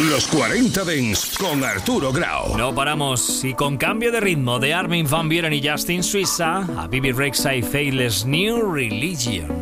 Los 40 Dents con Arturo Grau. No paramos y con cambio de ritmo de Armin van Buuren y Justin Suissa a Bibi Rexha y Faithless New Religion.